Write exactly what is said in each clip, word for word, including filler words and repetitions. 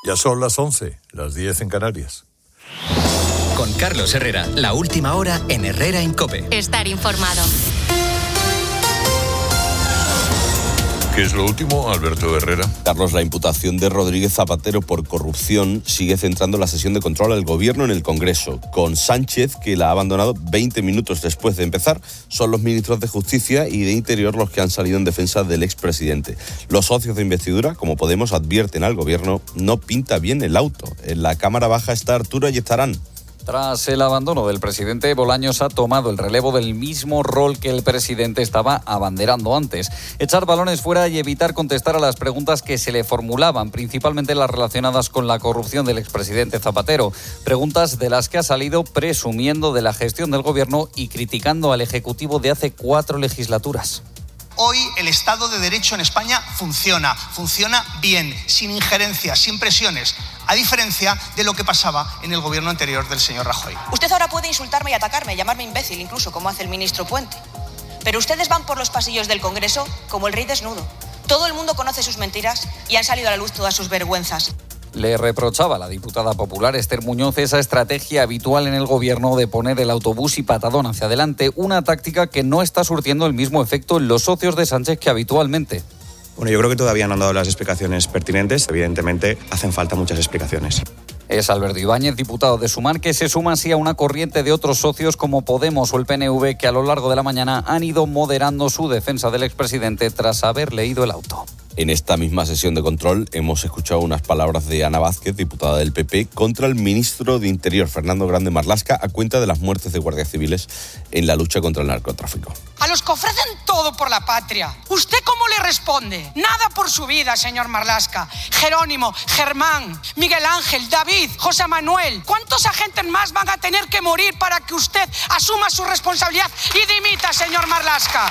Ya son las once, las diez en Canarias. Con Carlos Herrera, la última hora en Herrera en COPE. Estar informado. ¿Qué es lo último, Alberto Herrera? Carlos, la imputación de Rodríguez Zapatero por corrupción sigue centrando la sesión de control al gobierno en el Congreso, con Sánchez, que la ha abandonado veinte minutos después de empezar. Son los ministros de Justicia y de Interior los que han salido en defensa del expresidente. Los socios de investidura, como Podemos, advierten al gobierno, no pinta bien el auto. En la Cámara Baja está Arturo Ayestarán. Tras el abandono del presidente, Bolaños ha tomado el relevo del mismo rol que el presidente estaba abanderando antes. Echar balones fuera y evitar contestar a las preguntas que se le formulaban, principalmente las relacionadas con la corrupción del expresidente Zapatero. Preguntas de las que ha salido presumiendo de la gestión del gobierno y criticando al Ejecutivo de hace cuatro legislaturas. Hoy el Estado de Derecho en España funciona, funciona bien, sin injerencias, sin presiones, a diferencia de lo que pasaba en el gobierno anterior del señor Rajoy. Usted ahora puede insultarme y atacarme, llamarme imbécil incluso, como hace el ministro Puente. Pero ustedes van por los pasillos del Congreso como el rey desnudo. Todo el mundo conoce sus mentiras y han salido a la luz todas sus vergüenzas. Le reprochaba a la diputada popular Esther Muñoz esa estrategia habitual en el gobierno de poner el autobús y patadón hacia adelante, una táctica que no está surtiendo el mismo efecto en los socios de Sánchez que habitualmente. Bueno, yo creo que todavía no han dado las explicaciones pertinentes. Evidentemente, hacen falta muchas explicaciones. Es Alberto Ibáñez, diputado de Sumar, que se suma así a una corriente de otros socios como Podemos o el P N V, que a lo largo de la mañana han ido moderando su defensa del expresidente tras haber leído el auto. En esta misma sesión de control hemos escuchado unas palabras de Ana Vázquez, diputada del P P, contra el ministro de Interior, Fernando Grande Marlaska, a cuenta de las muertes de guardias civiles en la lucha contra el narcotráfico. A los que ofrecen todo por la patria, ¿usted cómo le responde? Nada por su vida, señor Marlaska. Jerónimo, Germán, Miguel Ángel, David, José Manuel. ¿Cuántos agentes más van a tener que morir para que usted asuma su responsabilidad y dimita, señor Marlaska?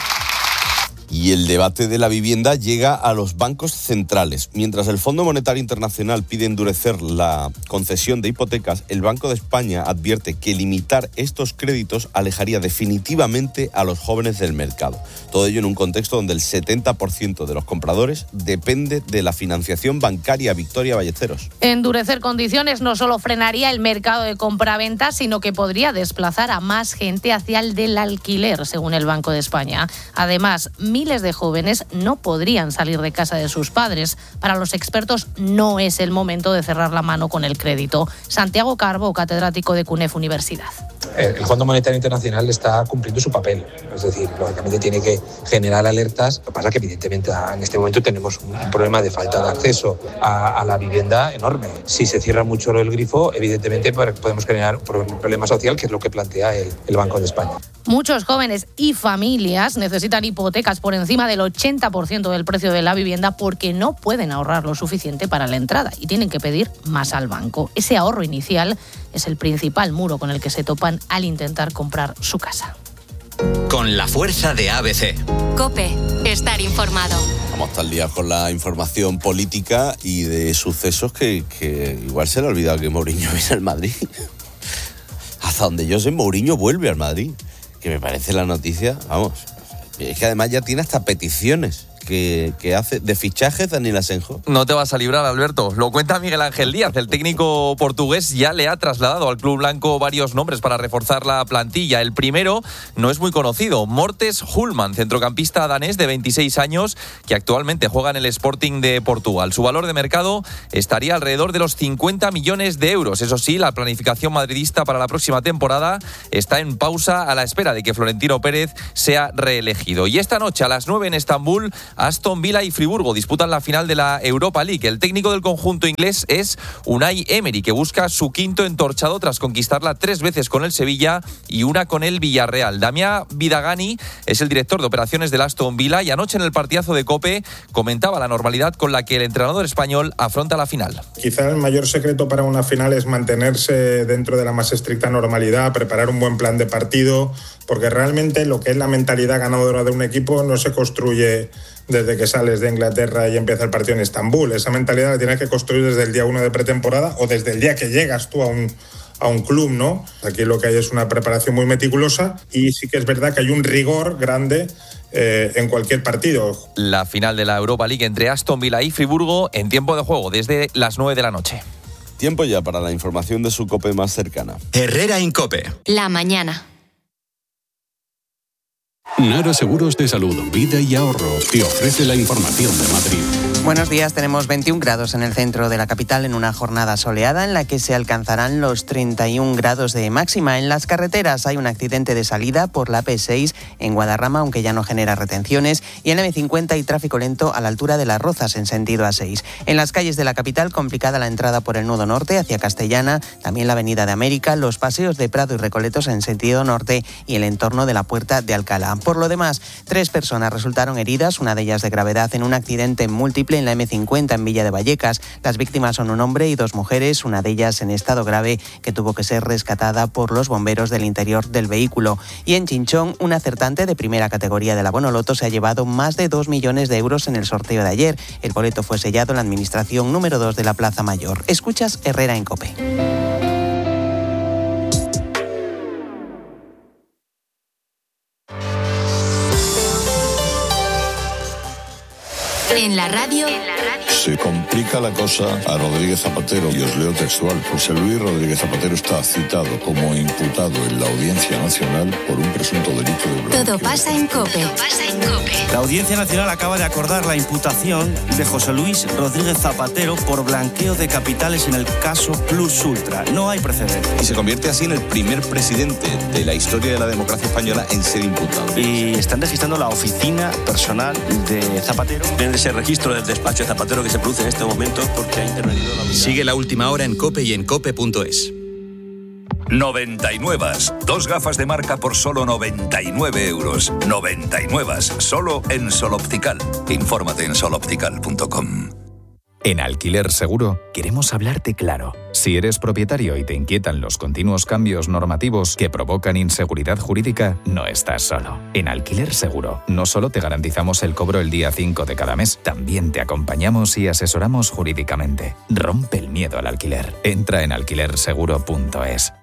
Y el debate de la vivienda llega a los bancos centrales. Mientras el Fondo Monetario Internacional pide endurecer la concesión de hipotecas, el Banco de España advierte que limitar estos créditos alejaría definitivamente a los jóvenes del mercado. Todo ello en un contexto donde el setenta por ciento de los compradores depende de la financiación bancaria. Victoria Ballesteros. Endurecer condiciones no solo frenaría el mercado de compraventa, sino que podría desplazar a más gente hacia el del alquiler, según el Banco de España. Además, miles de jóvenes no podrían salir de casa de sus padres. Para los expertos no es el momento de cerrar la mano con el crédito. Santiago Carbo, catedrático de CUNEF Universidad. El Fondo Monetario Internacional está cumpliendo su papel, es decir, lógicamente tiene que generar alertas. Lo que pasa es que evidentemente en este momento tenemos un problema de falta de acceso a, a la vivienda enorme. Si se cierra mucho el grifo, evidentemente podemos generar un problema social, que es lo que plantea el, el Banco de España. Muchos jóvenes y familias necesitan hipotecas por encima del ochenta por ciento del precio de la vivienda porque no pueden ahorrar lo suficiente para la entrada y tienen que pedir más al banco. Ese ahorro inicial es el principal muro con el que se topan al intentar comprar su casa. Con la fuerza de A B C. COPE, estar informado. Vamos hasta el día con la información política y de sucesos que, que igual se le ha olvidado que Mourinho viene al Madrid. Hasta donde yo sé, Mourinho vuelve al Madrid. Que me parece la noticia, vamos, es que además ya tiene hasta peticiones que, que hace de fichajes Daniel Asenjo. No te vas a librar, Alberto. Lo cuenta Miguel Ángel Díaz. El técnico portugués ya le ha trasladado al club blanco varios nombres para reforzar la plantilla. El primero no es muy conocido, Mortes Hulman, centrocampista danés de veintiséis años que actualmente juega en el Sporting de Portugal. Su valor de mercado estaría alrededor de los cincuenta millones de euros. Eso sí, la planificación madridista para la próxima temporada está en pausa a la espera de que Florentino Pérez sea reelegido. Y esta noche a las nueve en Estambul, Aston Villa y Friburgo disputan la final de la Europa League. El técnico del conjunto inglés es Unai Emery, que busca su quinto entorchado tras conquistarla tres veces con el Sevilla y una con el Villarreal. Damián Vidagani es el director de operaciones del Aston Villa y anoche en el partidazo de COPE comentaba la normalidad con la que el entrenador español afronta la final. Quizá el mayor secreto para una final es mantenerse dentro de la más estricta normalidad, preparar un buen plan de partido, porque realmente lo que es la mentalidad ganadora de un equipo no se construye desde que sales de Inglaterra y empieza el partido en Estambul. Esa mentalidad la tienes que construir desde el día uno de pretemporada o desde el día que llegas tú a un, a un club, ¿no? Aquí lo que hay es una preparación muy meticulosa y sí que es verdad que hay un rigor grande eh, en cualquier partido. La final de la Europa League entre Aston Villa y Friburgo en tiempo de juego desde las nueve de la noche. Tiempo ya para la información de su COPE más cercana. Herrera Incope. La mañana. Nara Seguros de Salud, Vida y Ahorro te ofrece la información de Madrid. Buenos días, tenemos veintiún grados en el centro de la capital en una jornada soleada en la que se alcanzarán los treinta y un grados de máxima. En las carreteras hay un accidente de salida por la A P seis en Guadarrama, aunque ya no genera retenciones, y en la eme cincuenta hay tráfico lento a la altura de Las Rozas en sentido A seis. En las calles de la capital, complicada la entrada por el nudo norte hacia Castellana, también la avenida de América, los paseos de Prado y Recoletos en sentido norte y el entorno de la Puerta de Alcalá. Por lo demás, tres personas resultaron heridas, una de ellas de gravedad, en un accidente múltiple en la eme cincuenta en Villa de Vallecas. Las víctimas son un hombre y dos mujeres, una de ellas en estado grave que tuvo que ser rescatada por los bomberos del interior del vehículo. Y en Chinchón, un acertante de primera categoría de la Bonoloto se ha llevado más de dos millones de euros en el sorteo de ayer. El boleto fue sellado en la administración número dos de la Plaza Mayor. Escuchas Herrera en COPE. En la radio. Se complica la cosa a Rodríguez Zapatero, y os leo textual. José Luis Rodríguez Zapatero está citado como imputado en la Audiencia Nacional por un presunto delito de blanqueo. Todo pasa en COPE. Todo pasa en COPE. La Audiencia Nacional acaba de acordar la imputación de José Luis Rodríguez Zapatero por blanqueo de capitales en el caso Plus Ultra. No hay precedente. Y se convierte así en el primer presidente de la historia de la democracia española en ser imputado. Y están registrando la oficina personal de Zapatero. En ese registro del despacho de Zapatero que se produce en este momento porque ha intervenido la unidad. Sigue la última hora en COPE y en cope punto es. noventa y nueve. Dos gafas de marca por solo noventa y nueve euros. noventa y nueve. Solo en Sol Optical. Infórmate en sol optical punto com. En Alquiler Seguro queremos hablarte claro. Si eres propietario y te inquietan los continuos cambios normativos que provocan inseguridad jurídica, no estás solo. En Alquiler Seguro no solo te garantizamos el cobro el día cinco de cada mes, también te acompañamos y asesoramos jurídicamente. Rompe el miedo al alquiler. Entra en alquiler seguro punto es.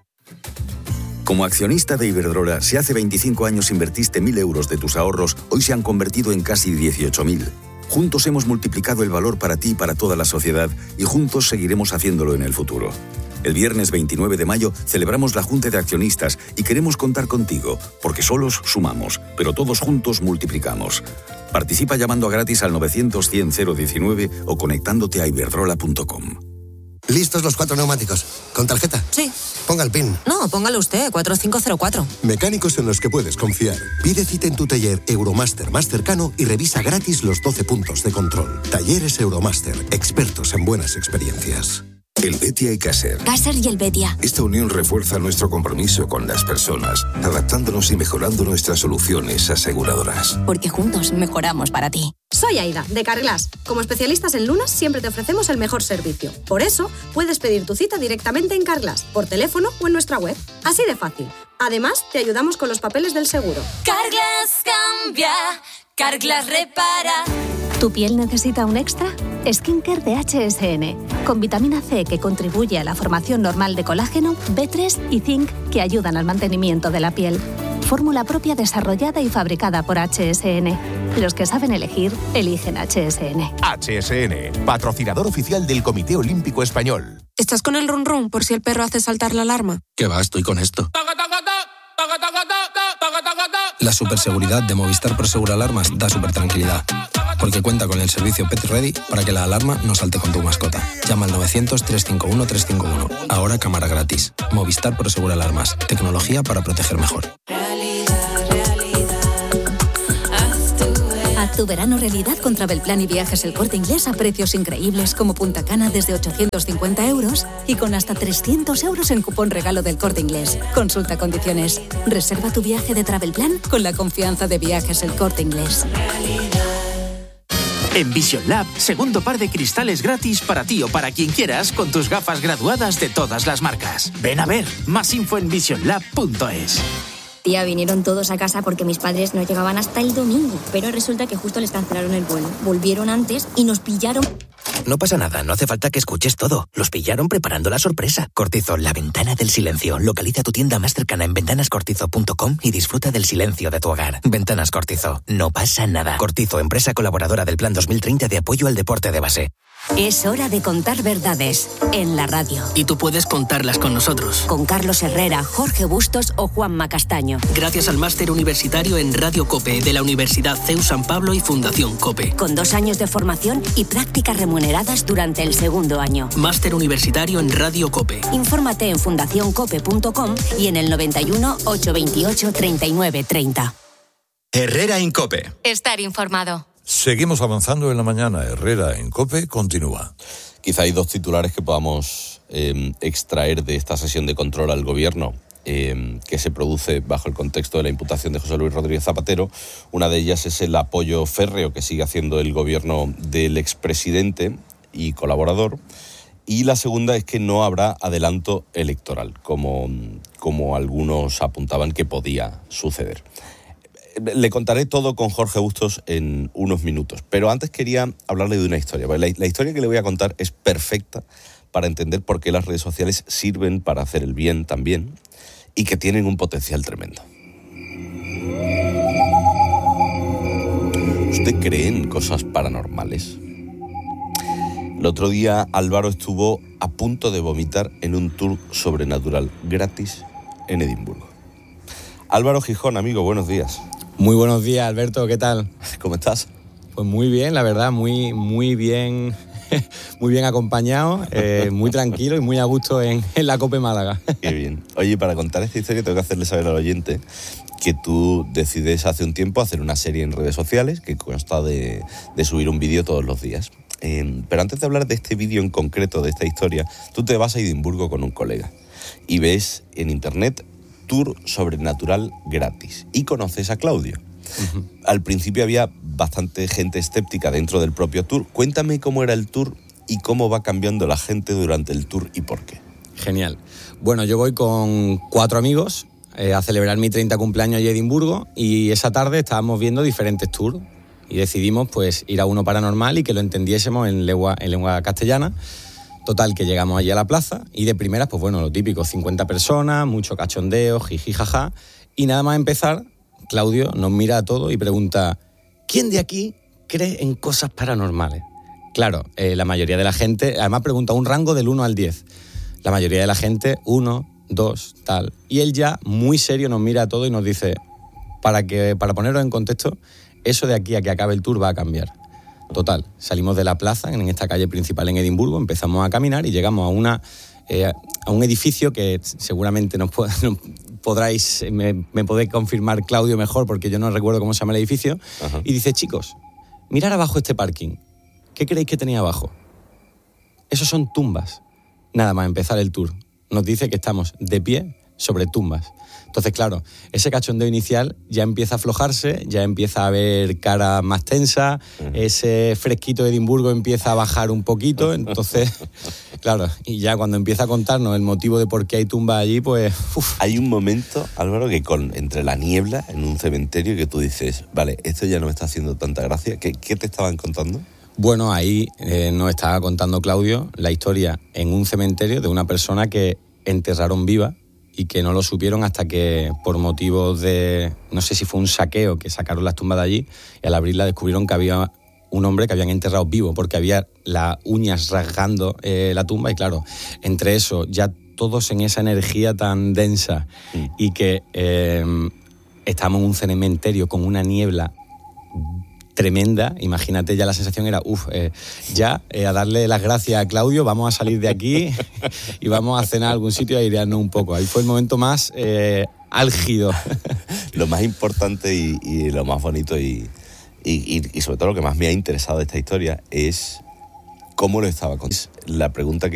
Como accionista de Iberdrola, si hace veinticinco años invertiste mil euros de tus ahorros, hoy se han convertido en casi dieciocho mil. Juntos hemos multiplicado el valor para ti y para toda la sociedad, y juntos seguiremos haciéndolo en el futuro. El viernes veintinueve de mayo celebramos la Junta de Accionistas y queremos contar contigo, porque solos sumamos, pero todos juntos multiplicamos. Participa llamando gratis al novecientos cien cero diecinueve o conectándote a iberdrola punto com. ¿Listos los cuatro neumáticos? ¿Con tarjeta? Sí. Ponga el PIN. No, póngalo usted, cuatro cinco cero cuatro. Mecánicos en los que puedes confiar. Pide cita en tu taller Euromaster más cercano y revisa gratis los doce puntos de control. Talleres Euromaster, expertos en buenas experiencias. El Betia y Caser. Caser y el Betia. Esta unión refuerza nuestro compromiso con las personas, adaptándonos y mejorando nuestras soluciones aseguradoras. Porque juntos mejoramos para ti. Soy Aida, de Carglass. Como especialistas en lunas, siempre te ofrecemos el mejor servicio. Por eso, puedes pedir tu cita directamente en Carglass, por teléfono o en nuestra web. Así de fácil. Además, te ayudamos con los papeles del seguro. Carglass cambia, Carglass repara. ¿Tu piel necesita un extra? Skincare de H S N, con vitamina C que contribuye a la formación normal de colágeno, B tres y zinc que ayudan al mantenimiento de la piel. Fórmula propia desarrollada y fabricada por H S N. Los que saben elegir, eligen H S N. H S N, patrocinador oficial del Comité Olímpico Español. ¿Estás con el run run por si el perro hace saltar la alarma? ¿Qué va? Estoy con esto. La superseguridad de Movistar Prosegur Alarmas da super tranquilidad, porque cuenta con el servicio Pet Ready para que la alarma no salte con tu mascota. Llama al novecientos, trescientos cincuenta y uno, trescientos cincuenta y uno. Ahora cámara gratis. Movistar Prosegur Alarmas. Tecnología para proteger mejor. Haz tu verano realidad con Travelplan y Viajes El Corte Inglés a precios increíbles como Punta Cana desde ochocientos cincuenta euros y con hasta trescientos euros en cupón regalo del Corte Inglés. Consulta condiciones. Reserva tu viaje de Travelplan con la confianza de Viajes El Corte Inglés. En Vision Lab, segundo par de cristales gratis para ti o para quien quieras con tus gafas graduadas de todas las marcas. Ven a ver, más info en vision lab punto es. Tía, vinieron todos a casa porque mis padres no llegaban hasta el domingo. Pero resulta que justo les cancelaron el vuelo. Volvieron antes y nos pillaron... No pasa nada, no hace falta que escuches todo. Los pillaron preparando la sorpresa. Cortizo, la ventana del silencio. Localiza tu tienda más cercana en ventanas cortizo punto com y disfruta del silencio de tu hogar. Ventanas Cortizo, no pasa nada. Cortizo, empresa colaboradora del Plan dos mil treinta de apoyo al deporte de base. Es hora de contar verdades en la radio. Y tú puedes contarlas con nosotros. Con Carlos Herrera, Jorge Bustos o Juanma Castaño. Gracias al máster universitario en Radio COPE de la Universidad C E U San Pablo y Fundación COPE. Con dos años de formación y prácticas remuneradas durante el segundo año. Máster universitario en Radio COPE. Infórmate en fundación cope punto com y en el noventa y uno, ochocientos veintiocho, treinta y nueve treinta. Herrera en COPE. Estar informado. Seguimos avanzando en la mañana. Herrera en COPE continúa. Quizá hay dos titulares que podamos eh, extraer de esta sesión de control al gobierno eh, que se produce bajo el contexto de la imputación de José Luis Rodríguez Zapatero. Una de ellas es el apoyo férreo que sigue haciendo el gobierno del expresidente y colaborador. Y la segunda es que no habrá adelanto electoral, como, como algunos apuntaban que podía suceder. Le contaré todo con Jorge Bustos en unos minutos, pero antes quería hablarle de una historia. La, la historia que le voy a contar es perfecta para entender por qué las redes sociales sirven para hacer el bien también y que tienen un potencial tremendo. ¿Usted cree en cosas paranormales? El otro día Álvaro estuvo a punto de vomitar en un tour sobrenatural gratis en Edimburgo. Álvaro Gijón, amigo, buenos días. Muy buenos días, Alberto, ¿qué tal? ¿Cómo estás? Pues muy bien, la verdad, muy, muy bien, muy bien acompañado, eh, muy tranquilo y muy a gusto en, en la COPE Málaga. Qué bien. Oye, para contar esta historia tengo que hacerle saber al oyente que tú decides hace un tiempo hacer una serie en redes sociales que consta de, de subir un vídeo todos los días. Eh, pero antes de hablar de este vídeo en concreto, de esta historia, tú te vas a Edimburgo con un colega y ves en internet tour sobrenatural gratis y conoces a Claudio. Uh-huh. Al principio había bastante gente escéptica dentro del propio tour. Cuéntame cómo era el tour y cómo va cambiando la gente durante el tour y por qué. Genial. Bueno, yo voy con cuatro amigos eh, a celebrar mi treinta cumpleaños allí en Edimburgo y esa tarde estábamos viendo diferentes tours y decidimos pues ir a uno paranormal y que lo entendiésemos en lengua, en lengua castellana. Total, que llegamos allí a la plaza y de primeras, pues bueno, lo típico, cincuenta personas, mucho cachondeo, jiji, jaja. Y nada más empezar, Claudio nos mira a todos y pregunta, ¿quién de aquí cree en cosas paranormales? Claro, eh, la mayoría de la gente, además pregunta un rango del uno al diez. La mayoría de la gente, uno, dos, tal. Y él ya, muy serio, nos mira a todos y nos dice, para, que, para ponerlo en contexto, eso de aquí a que acabe el tour va a cambiar. Total, salimos de la plaza, en esta calle principal en Edimburgo, empezamos a caminar y llegamos a una eh, a un edificio que seguramente nos, pod- nos podráis, me, me podéis confirmar Claudio mejor porque yo no recuerdo cómo se llama el edificio. Ajá. Y dice, chicos, mirad abajo este parking, ¿qué creéis que tenía abajo? Esos son tumbas. Nada más empezar el tour, nos dice que estamos de pie sobre tumbas. Entonces, claro, ese cachondeo inicial ya empieza a aflojarse, ya empieza a haber cara más tensa, uh-huh. Ese fresquito de Edimburgo empieza a bajar un poquito, entonces, claro, y ya cuando empieza a contarnos el motivo de por qué hay tumbas allí, pues... Uf. Hay un momento, Álvaro, que con entre la niebla en un cementerio que tú dices, vale, esto ya no me está haciendo tanta gracia. ¿Qué, qué te estaban contando? Bueno, ahí eh, nos estaba contando Claudio la historia en un cementerio de una persona que enterraron viva y que no lo supieron hasta que por motivos de, no sé si fue un saqueo, que sacaron las tumbas de allí y al abrirla descubrieron que había un hombre que habían enterrado vivo porque había las uñas rasgando eh, la tumba y claro, entre eso, ya todos en esa energía tan densa mm. y que eh, estamos en un cementerio con una niebla tremenda, imagínate, ya la sensación era, uff, eh, ya eh, a darle las gracias a Claudio, vamos a salir de aquí y vamos a cenar a algún sitio y a airearnos un poco. Ahí fue el momento más eh, álgido. Lo más importante y, y lo más bonito y, y, y sobre todo lo que más me ha interesado de esta historia es cómo lo estaba contando. La pregunta que